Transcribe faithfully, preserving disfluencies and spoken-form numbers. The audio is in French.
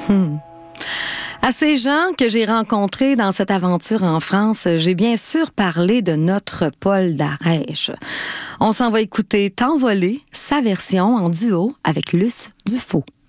Hmm. À ces gens que j'ai rencontrés dans cette aventure en France, j'ai bien sûr parlé de notre Paul Darèche. On s'en va écouter T'envoler, sa version en duo avec Luce Dufaux.